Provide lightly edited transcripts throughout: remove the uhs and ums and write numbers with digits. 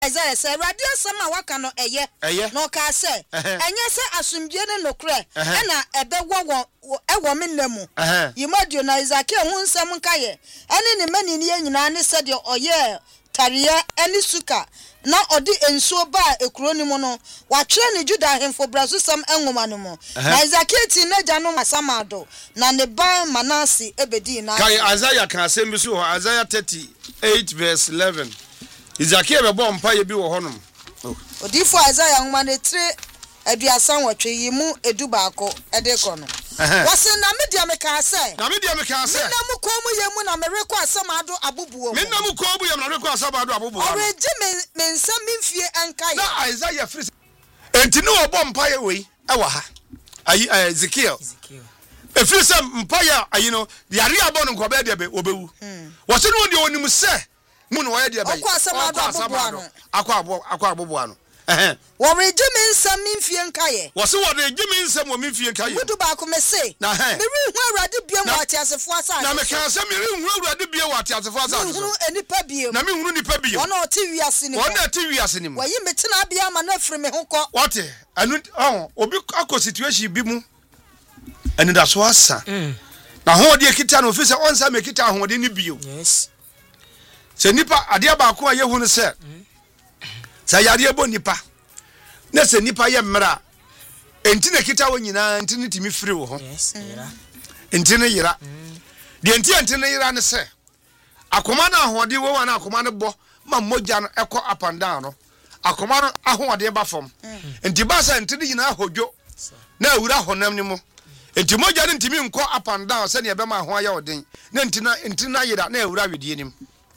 Isaiah say radio sama waka no eye no ka say enye say asumdie ne nokre na ebewo ewo mennamu yimadio na Isaac hu nsem nkaye ene ne mani ne nyina ne se de oye tariya eni suka na odi ensuo ba ekuro ni mu no wa kire ne Juda hemfo brazo sam enwoma no mu na Isaac ti na gya no masamado na ne ba Manase ebedi na kai Isaiah kan asem bi so Isaiah 38 verse 11 Isaac be bom paye bi wo honom odifo Isaiah nwoma ne tire aduasan wotwe yimu edu baako ede ko no wase na media me kan say na mu ko mu yemu na mereko asamado abubuo me na mu ko mu yemu na mereko asamado abubuo oreje me nsam mfie ankai na Isaiah free enti no obom paye we ewa ha ayi Ezekiel efiri se mpaye ayi no yare abon nko be de be obewu wase no de onim se mu no ye de be akwa asamado akwa abubuo no Woreje me nsam mfie nkaye wose woreje me nsam wo mfie nkaye mudu ba ko me say na me ri hu awrade biem wa atiasefo asa na me kan se me ri hu awrade biem wa atiasefo asa me hu enipa biem na me hu nipa biem wona oti wiase ni wona oti wiase ni mu wayi metena bia ma na afiri me ho ko wote anu obi akọ situation bi mu eni da so asa na ho de kita no ofisa onsa me kita ho de ni bio yes se nipa ade ba ko aye hu ne se sa yare ebo nipa na se nipa ye mmra enti na kita wo nyina enti ne timi firi wo ho yes yira enti ne yira de enti ne yira ne se akoma na ahode wo wa na akoma ne bo ma mogya no ekọ up and down no akoma no ahode ba fom enti ba sa enti ne nyina ahodwo na awura honam ni mu enti mogya ne ntimi nkọ up and down se ne ebe ma ho aye oden na enti na yira na awura wedie nim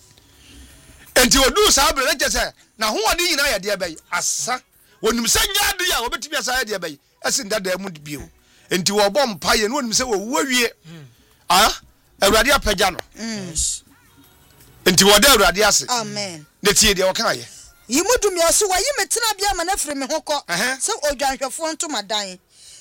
enti odu sa abre na jese na ho odi nyina ya de bai asa wonum se nya de ya obetimi asa ya de bai asin dada mu bio enti wo bom paye no wonum se wo wawie awurade apagya no enti wo da awurade ase amen ne tie de wo kan ye yimudum yo so wayi metena bia ma na firi me ho ko se odwanhwefo ntomadan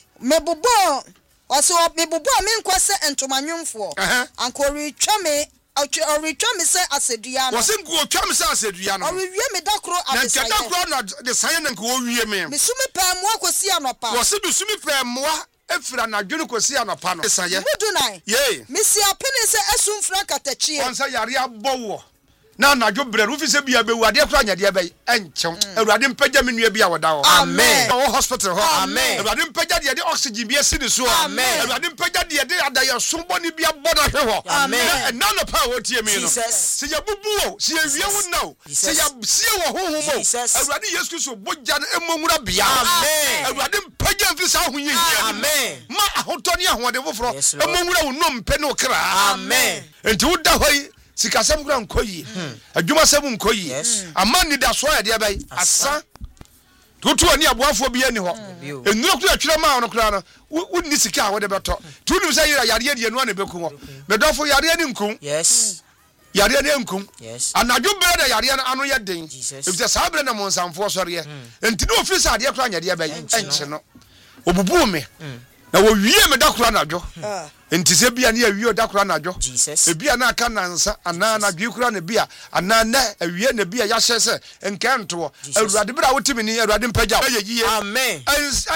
mebobo waso mebobo me nkwase entomanwemfo ankori twa me Oritwa me say asedua no. Wasin ko twa me say asedua no. Oriwie me dakro abesaya. Na dakro na de saye na ko wie me. Me sumi pa moa kosi anopa. Wasi bi sumi pa moa efira na dwene kosi anopa no. Saye. Mudunai. Ye. Me si apene say asumfra katachie. Onsa yare abowo. Na nadwo bre rufi se bia be wade kra nya de be enchew. Awurade mpagya me nua bia woda ho. Amen. Wo hospital ho. Amen. Awurade mpagya de oxygen bia si ne so. Amen. Awurade mpagya de adaye sombo ni bia boda hwe ho. Amen. Na no pa wo tie me no. Se ya bubu o, se ya wie wo na o. Se ya sie wo honhom o. Awurade Yesu Kristo bogya no emomura bia. Amen. Awurade mpagya mfi sa ho yie. Amen. Ma ahotoni ahode foforo emomura wo no mpe no kra. Amen. Enti wo da hoi sikasem kura nkoyi adwuma sem nkoyi amani da so ya de bai asa tutu ani aboafo bi ani ho enura kura twere ma ono kura no wonni sika wo de beto tunu se yare de anu ane beku ho medofo yare ni nkum yes yare ni nkum yes anadwo be da yare anu ye den ebise sabre na monsamfo sore enti no ofisa ade kura nya de bai enche no obubu me na wo wie me da kura nadwo enti se bia na awie odakora nadwo ebia na aka nansa ana na dwi kura na bia ana na awie na bia ya hyese enkanto awurade bra wotimi ni awurade mpagya yeye amen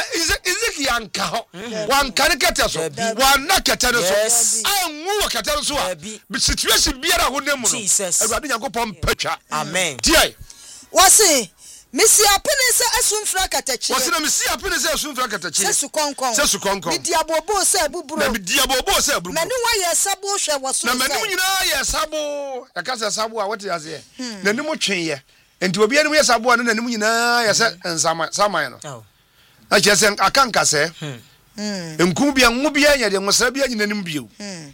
iziki anka ho wan kan kete so wan na kete so anwu kete so a situation bia ra ho nemu no awurade yakopom patwa amen tie wasi Misi apene se asumfra katachie. Wasi na misi apene se asumfra katachie. Se su konkon. Mi diabobo se buburo. Na mi diabobo se buburo. Mani wa ye sabo hwe waso. Na mani nyina ye sabo. Yakasa sabo a wote ase. Na nimu twenye. Enti obi animu ye sabo a na nimu nyina ye se nsama saman no. Na chese akanka se. Enkum bia nwu bia nya de nwosra bia nyina nimu bio.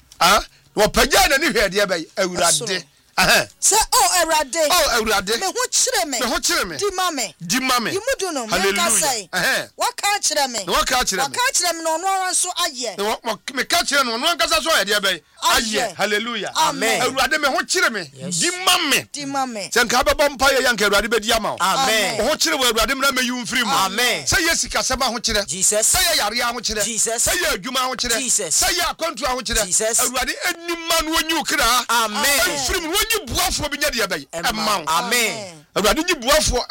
Wo pagya na ni hwe de bai awurade. Se awurade me ho kire me di mame yimudu no me ka sai waka kire me no no anso aye me ka kire no no ankasa so aye de bai aye hallelujah amen awurade me ho kire me di mame se nka baba mpaye yanka awurade be di ama amen ho kire wo awurade mra mayu mfiri mu amen se yesika sema ho kire jesus se yare ho kire se ye adwuma ho kire se ye akontu ho kire awurade enima no onyu kira amen mfiri mu onyu buafo bi nya de bai emma amen awurade nyi buafoɔ